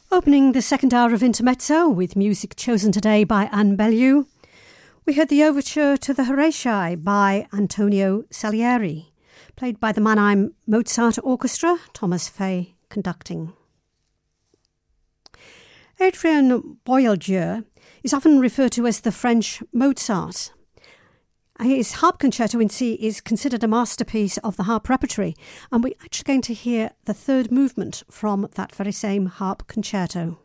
Opening the second hour of Intermezzo with music chosen today by Anne Bellew, we heard the overture to the Horatii by Antonio Salieri, played by the Mannheim Mozart Orchestra, Thomas Fay conducting. Adrien Boieldieu is often referred to as the French Mozart. His harp concerto in C is considered a masterpiece of the harp repertory, and we're actually going to hear the third movement from that very same harp concerto.